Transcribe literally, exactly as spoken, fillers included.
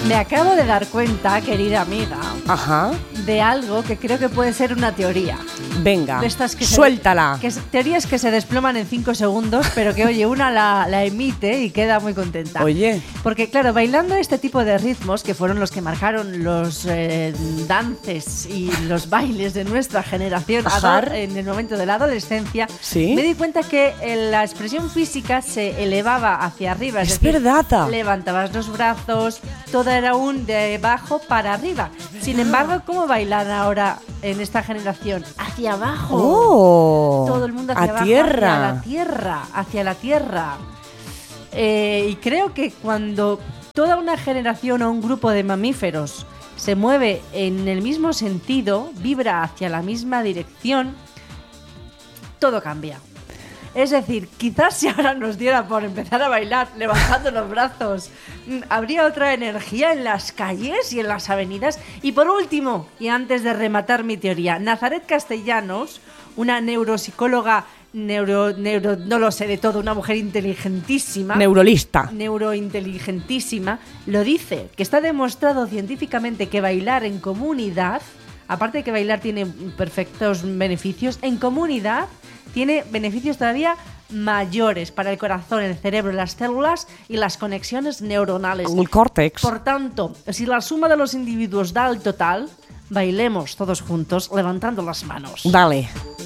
Me acabo de dar cuenta, querida amiga, Ajá. de algo que creo que puede ser una teoría. Venga, De estas que suéltala. Se, que es, teorías que se desploman en cinco segundos, pero que, oye, una la, la emite y queda muy contenta. Oye. Porque, claro, bailando este tipo de ritmos, que fueron los que marcaron los eh, dances y los bailes de nuestra generación Ajá. en el momento de la adolescencia, ¿Sí? me di cuenta que eh, la expresión física se elevaba hacia arriba. Es, Es decir, verdad. levantabas los brazos, todo era un de abajo para arriba. Sin embargo, ¿cómo bailan ahora en esta generación? Hacia abajo. Oh, Todo el mundo hacia a abajo, tierra. hacia la tierra, hacia la tierra. Eh, y creo que cuando toda una generación o un grupo de mamíferos se mueve en el mismo sentido, vibra hacia la misma dirección, todo cambia. Es decir, quizás si ahora nos diera por empezar a bailar levantando los brazos, habría otra energía en las calles y en las avenidas. Y por último, y antes de rematar mi teoría, Nazaret Castellanos, una neuropsicóloga, neuro, neuro, no lo sé de todo, una mujer inteligentísima, Neurolista. neurointeligentísima, lo dice, que está demostrado científicamente que bailar en comunidad, aparte de que bailar tiene perfectos beneficios, en comunidad tiene beneficios todavía mayores para el corazón, el cerebro, las células y las conexiones neuronales. El córtex. Por tanto, si la suma de los individuos da el total, bailemos todos juntos levantando las manos. Dale.